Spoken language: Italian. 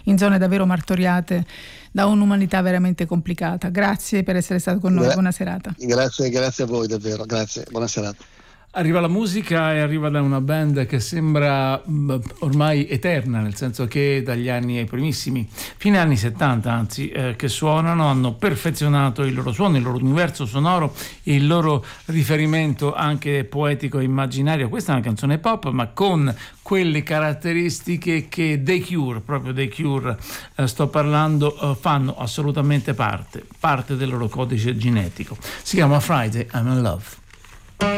in zone davvero martoriate da un'umanità veramente complicata. Grazie per essere stato con noi, buona serata. Grazie a voi davvero, grazie, buona serata. Arriva la musica e arriva da una band che sembra ormai eterna, nel senso che dagli anni primissimi, fine anni 70 anzi, che suonano, hanno perfezionato il loro suono, il loro universo sonoro, il loro riferimento anche poetico e immaginario. Questa è una canzone pop, ma con quelle caratteristiche che The Cure, sto parlando, fanno assolutamente parte del loro codice genetico. Si chiama Friday I'm in Love.